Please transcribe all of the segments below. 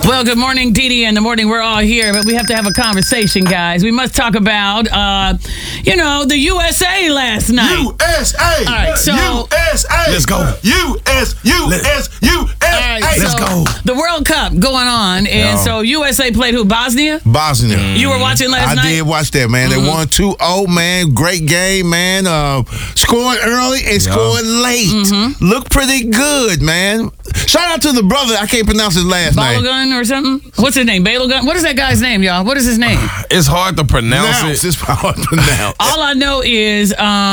Well, good morning, Dee Dee. In the morning, we're all here, but we have to have a conversation, guys. We must talk about, the USA last night. USA! All right, so... USA! Let's go. USA! All right, Let's go. The World Cup going on, and so USA played who? Bosnia? Bosnia. You were watching last night? I did watch that, man. They won 2-0, man. Great game, man. Scoring early and scoring late. Look pretty good, man. Shout out to the brother. I can't pronounce his last name. Balogun or something? What's his name? Balogun? What is that guy's name, y'all? What is his name? It's hard to pronounce it. It's hard to pronounce. All I know is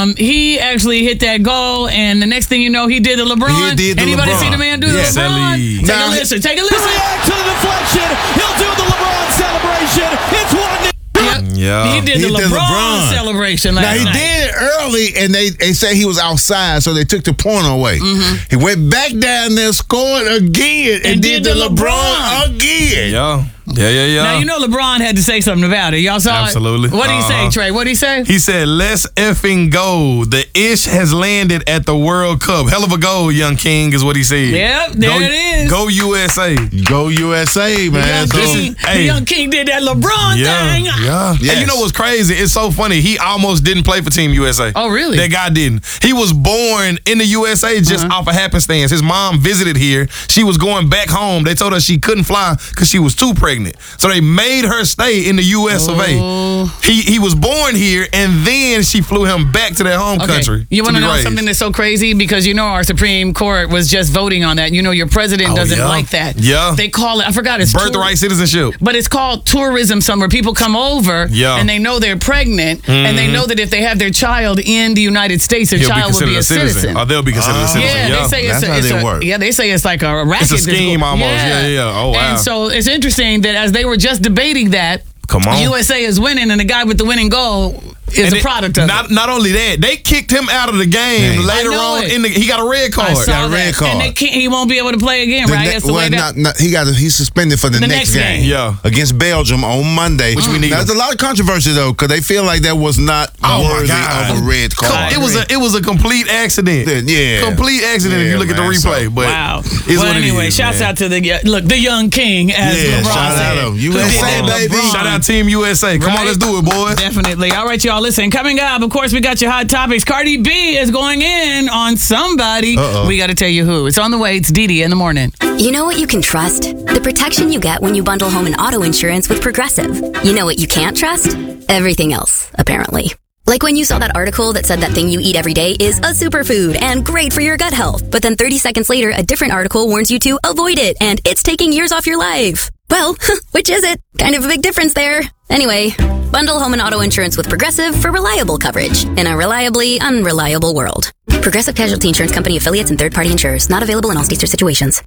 he actually hit that goal, and the next thing you know, he did the LeBron. He did the Anybody LeBron. see the man do the Yeah. LeBron? Silly. Take a listen. Take a listen. React to the deflection. He'll do the LeBron celebration. It's 1-0. Yeah. He did the LeBron celebration Now, last he night. did it early, and they say he was outside, so they took the point away. He went back down there, scored again, and did the LeBron again. Yeah. Now, you know LeBron had to say something about it. Y'all saw Absolutely. it? What did he say, Trey? What did he say? He said, let's effing go. The ish has landed at the World Cup. Hell of a goal, young king, is what he said. Yep, there it is. Go USA. Go USA, man. The young king did that LeBron thing. Yeah. Yes. And you know what's crazy? It's so funny. He almost didn't play for Team USA. Oh, really? That guy didn't. He was born in the USA just off of happenstance. His mom visited here. She was going back home. They told her she couldn't fly because she was too pregnant. So they made her stay in the US of A. He was born here, and then she flew him back to their home country. You want to be know raised. something that's so crazy? Because you know our Supreme Court was just voting on that. You know your president doesn't like that. Yeah. They call it, I forgot, it's Birthright citizenship. But it's called tourism somewhere. People come over and they know they're pregnant and they know that if they have their child in the United States, their child will be a citizen. Or they'll be considered a citizen. Yeah, they say That's how they work. Yeah, they say it's like a racket. It's a scheme almost. Yeah. Oh, wow. And so it's interesting that as they were just debating that, Come on. USA is winning, and the guy with the winning goal is a product of it. Not only that, they kicked him out of the game later on. He got a red card. I saw red that. card. And he won't be able to play again, right? That's the way that. He's suspended for the next game. Yeah. Against Belgium on Monday. Which we need. Now, there's a lot of controversy though, because they feel like that was not worthy of a red card. It was a complete accident. Yeah. Complete accident if you look at the replay. But Wow. it's Well, what it anyway, is, shouts man. out to the young king, as LeBron shout said. out to Who did USA, that, baby. LeBron. Shout out Team USA. Come on, Right? let's do it, boys. Definitely. All right, y'all. Listen, coming up, of course, we got your hot topics. Cardi B is going in on somebody. We got to tell you who. It's on the way. It's Dee Dee in the morning. You know what you can trust? The protection you get when you bundle home and auto insurance with Progressive. You know what you can't trust? Everything else, apparently. Like when you saw that article that said that thing you eat every day is a superfood and great for your gut health. But then 30 seconds later, a different article warns you to avoid it and it's taking years off your life. Well, which is it? Kind of a big difference there. Anyway, bundle home and auto insurance with Progressive for reliable coverage in a reliably unreliable world. Progressive Casualty Insurance Company affiliates and third-party insurers. Not available in all states or situations.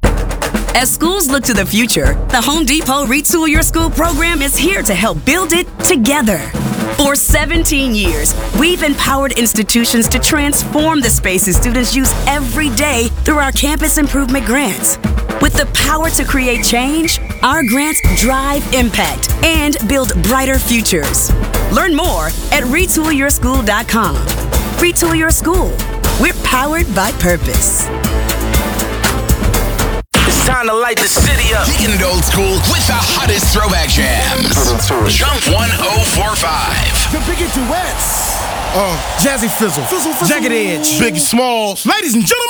As schools look to the future, the Home Depot Retool Your School program is here to help build it together. For 17 years, we've empowered institutions to transform the spaces students use every day through our campus improvement grants. With the power to create change, our grants drive impact and build brighter futures. Learn more at retoolyourschool.com. Retool Your School. We're powered by purpose. It's time to light the city up. Kicking it old school with the hottest throwback jams. Jump 1045. The biggie duets. Jazzy Fizzle. Jagged Edge. Biggie Smalls. Ladies and gentlemen.